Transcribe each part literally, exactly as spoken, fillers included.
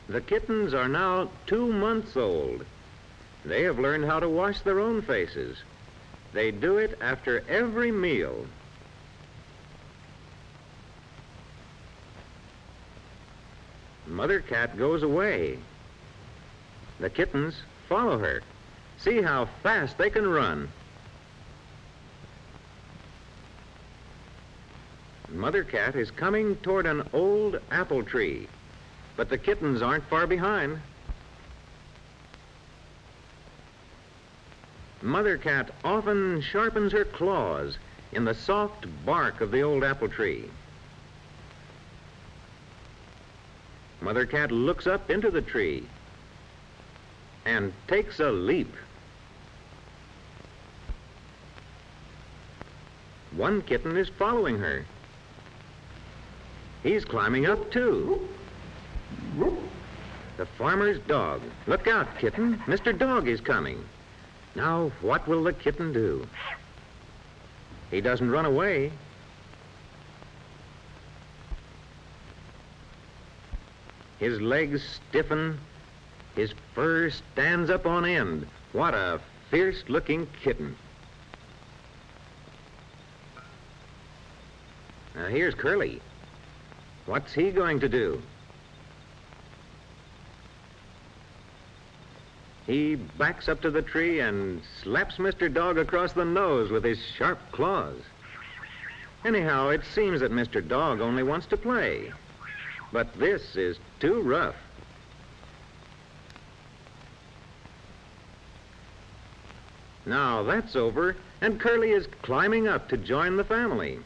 The kittens are now two months old. They have learned how to wash their own faces. They do it after every meal. Mother cat goes away. The kittens follow her. See how fast they can run. Mother cat is coming toward an old apple tree, but the kittens aren't far behind. Mother cat often sharpens her claws in the soft bark of the old apple tree. Mother cat looks up into the tree and takes a leap. One kitten is following her. He's climbing up too. The farmer's dog. Look out, kitten. Mister Dog is coming. Now, what will the kitten do? He doesn't run away. His legs stiffen. His fur stands up on end. What a fierce-looking kitten. Now, here's Curly. What's he going to do? He backs up to the tree and slaps Mister Dog across the nose with his sharp claws. Anyhow, it seems that Mister Dog only wants to play. But this is too rough. Now that's over, and Curly is climbing up to join the family.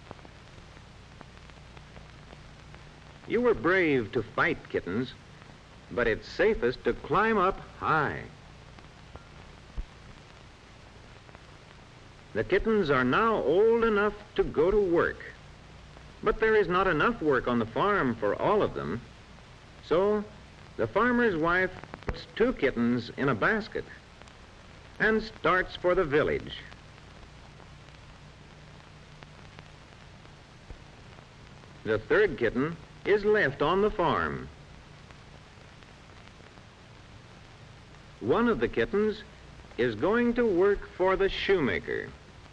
You were brave to fight, kittens, but it's safest to climb up high. The kittens are now old enough to go to work, but there is not enough work on the farm for all of them. So the farmer's wife puts two kittens in a basket and starts for the village. The third kitten is left on the farm. One of the kittens is going to work for the shoemaker.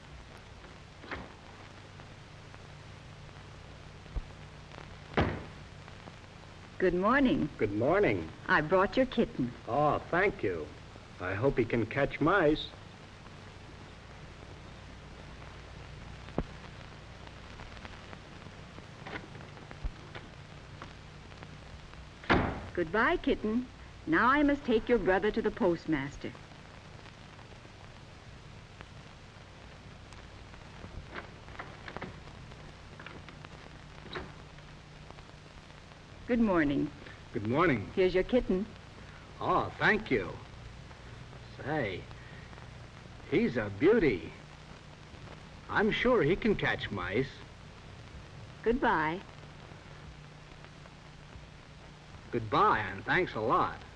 Good morning. Good morning. I brought your kitten. Oh, thank you. I hope he can catch mice. Goodbye, kitten. Now I must take your brother to the postmaster. Good morning. Good morning. Here's your kitten. Oh, thank you. Say, he's a beauty. I'm sure he can catch mice. Goodbye. Goodbye, and thanks a lot.